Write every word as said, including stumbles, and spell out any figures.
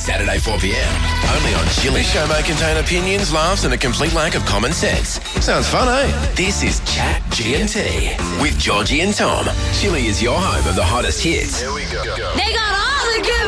Saturday four p.m. Only on Chili. This show may contain opinions, laughs and a complete lack of common sense. Sounds fun, eh? This is Chat G and T with Georgie and Tom. Chili is your home of the hottest hits. Here we go. They got all the good